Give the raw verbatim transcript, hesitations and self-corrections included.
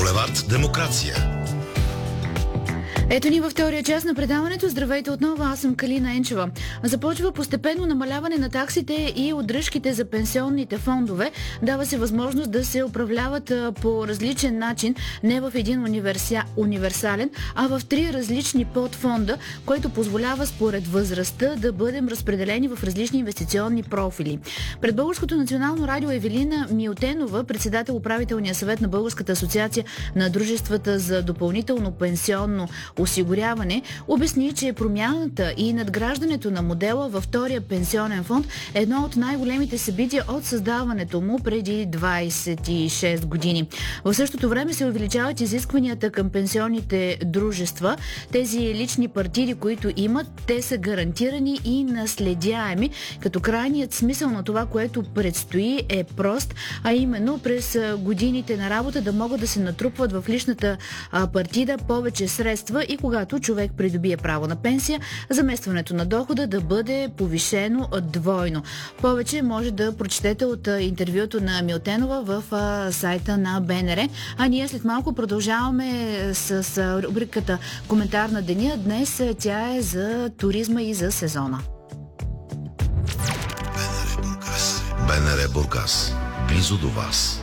Булевард Демокрация. Ето ни във втория част на предаването. Здравейте отново, аз съм Калина Енчева. Започва постепенно намаляване на таксите и удръжките за пенсионните фондове. Дава се възможност да се управляват по различен начин, не в един универся... универсален, а в три различни подфонда, който позволява според възрастта да бъдем разпределени в различни инвестиционни профили. Пред Българското национално радио Евелина Милтенова, председател управителния съвет на Българската асоциация на дружествата за допълнително пенсионно осигуряване, обясни, че промяната и надграждането на модела във втория пенсионен фонд е едно от най-големите събития от създаването му преди двадесет и шест години. В същото време се увеличават изискванията към пенсионните дружества. Тези лични партиди, които имат, те са гарантирани и наследяеми, като крайният смисъл на това, което предстои, е прост, а именно през годините на работа да могат да се натрупват в личната партида повече средства и когато човек придобие право на пенсия, заместването на дохода да бъде повишено двойно. Повече може да прочетете от интервюто на Милтенова в сайта на БНР. А ние след малко продължаваме с, с рубриката Коментар на деня. Днес тя е за туризма и за сезона. БНР Бургас. Близо до вас.